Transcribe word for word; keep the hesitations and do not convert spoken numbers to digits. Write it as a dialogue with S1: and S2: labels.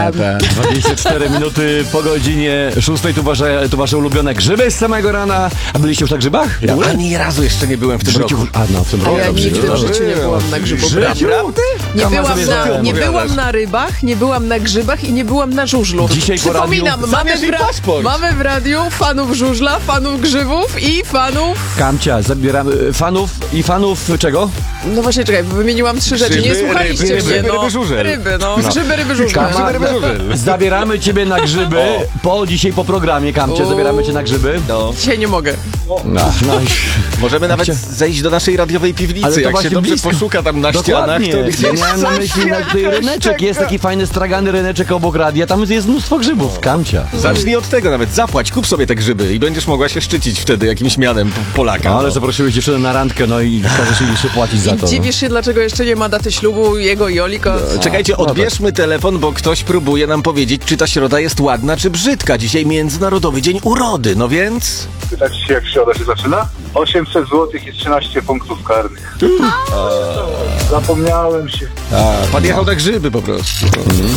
S1: Wiedziałam.
S2: dwadzieścia cztery minuty po godzinie szóstej, tu wasze, tu wasze ulubione grzyby z samego rana. A byliście już na grzybach? Ja
S3: Ani razu jeszcze nie byłem w tym
S2: w życiu.
S3: roku.
S2: A no, w tym
S1: A
S2: roku.
S1: ja
S2: dobrze,
S1: nigdy w
S2: dobrze.
S1: życiu nie byłam na grzybobraniu.
S3: Naprawdę?
S1: Nie
S2: Kama
S1: byłam,
S2: sobie
S1: na,
S2: zacząłem
S1: nie
S3: opowiadać.
S1: byłam na rybach, nie byłam na grzybach i nie byłam na żużlu.
S2: Dzisiaj po
S1: Przypominam,
S2: radiu-
S1: mamy,
S3: Zabierz
S1: w
S3: jej
S1: ra-
S3: paszport.
S1: mamy w radiu fanów żużla, fanów grzybów i fanów...
S2: Kamcia, zabieramy fanów i fanów czego?
S1: No właśnie, czekaj, wymieniłam trzy rzeczy. Nie
S3: Grzyby,
S1: słuchaliście
S3: ryby,
S1: mnie,
S3: ryby,
S1: no.
S3: ryby, żużel.
S1: Ryby, no.
S2: No.
S1: Grzyby, ryby, żużle.
S2: Kama,
S3: ryby, żużel.
S2: zabieramy ciebie na grzyby po dzisiaj po programie, Kamcie,
S1: O.
S2: zabieramy cię na grzyby.
S3: No.
S1: Dzisiaj nie mogę.
S2: No, no.
S3: Możemy nawet
S2: Chcia-
S3: zejść do naszej radiowej piwnicy.
S2: Ale to
S3: Jak się
S2: właśnie
S3: dobrze
S2: blisko.
S3: poszuka tam na ścianach,
S2: Dokładnie.
S3: to
S2: Ja
S3: gdzieś
S2: miałem na
S3: coś
S2: myśli na tutaj
S3: jakaś
S2: ryneczek, jest
S3: taka-
S2: taki fajny stragany ryneczek obok radia, tam jest mnóstwo grzybów, Kamcia.
S3: Zacznij od tego nawet, zapłać, kup sobie te grzyby i będziesz mogła się szczycić wtedy jakimś mianem Polaka.
S2: No, ale zaprosiłeś dziewczynę na randkę, no i każesz jej jeszcze płacić za
S1: I
S2: to. No.
S1: dziwisz się, dlaczego jeszcze nie ma daty ślubu jego i Olika.
S3: Czekajcie,
S2: no tak.
S3: odbierzmy telefon, bo ktoś próbuje nam powiedzieć, czy ta środa jest ładna, czy brzydka. Dzisiaj Międzynarodowy Dzień Urody, no więc...
S4: Pytać się, jak środa się zaczyna? osiemset złotych i trzynaście punktów karnych. Zapomniałem się.
S3: A, pan jechał na grzyby po prostu.